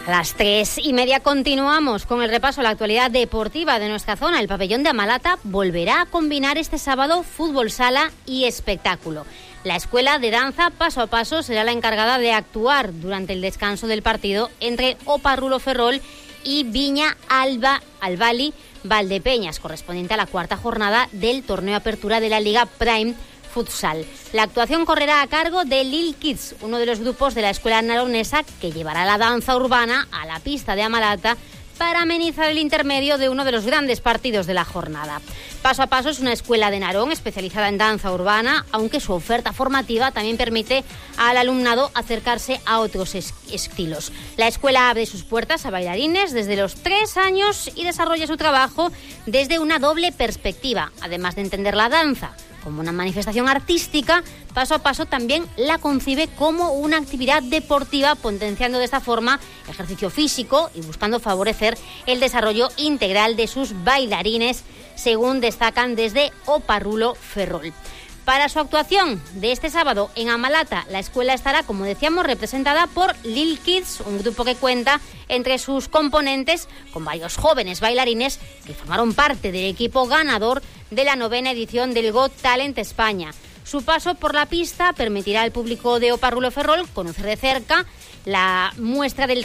A las 3:30 continuamos con el repaso a la actualidad deportiva de nuestra zona. El pabellón de Amalata volverá a combinar este sábado fútbol sala y espectáculo. La escuela de danza Paso a Paso será la encargada de actuar durante el descanso del partido entre Oparrulo Ferrol y Viña Albali Valdepeñas, correspondiente a la cuarta jornada del torneo Apertura de la Liga Prime Futsal. La actuación correrá a cargo de Lil Kids, uno de los grupos de la escuela naronesa que llevará la danza urbana a la pista de Amalata para amenizar el intermedio de uno de los grandes partidos de la jornada. Paso a Paso es una escuela de Narón especializada en danza urbana, aunque su oferta formativa también permite al alumnado acercarse a otros estilos. La escuela abre sus puertas a bailarines desde los 3 años y desarrolla su trabajo desde una doble perspectiva, además de entender la danza como una manifestación artística. Paso a Paso también la concibe como una actividad deportiva, potenciando de esta forma ejercicio físico y buscando favorecer el desarrollo integral de sus bailarines, según destacan desde Oparrulo Ferrol. Para su actuación de este sábado en Amalata, la escuela estará, como decíamos, representada por Lil Kids, un grupo que cuenta entre sus componentes con varios jóvenes bailarines que formaron parte del equipo ganador de la 9ª edición del Got Talent España. Su paso por la pista permitirá al público de Oparrulo Ferrol conocer de cerca la muestra del